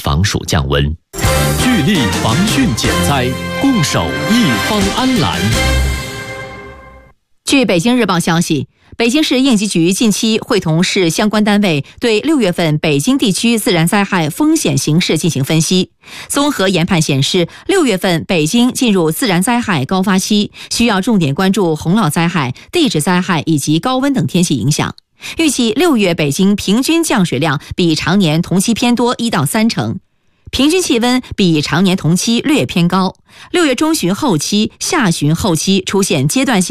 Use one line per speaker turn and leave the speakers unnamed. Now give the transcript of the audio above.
防暑降温。聚力防汛减灾，共守一方安澜。
据北京日报消息，北京市应急局近期会同市相关单位对6月份北京地区自然灾害风险形势进行分析。综合研判显示，6月份北京进入自然灾害高发期，需要重点关注洪涝灾害、地质灾害以及高温等天气影响。预计6月北京平均降水量比常年同期偏多1到3成，平均气温比常年同期略偏高。6月中旬后期、下旬后期出现阶段性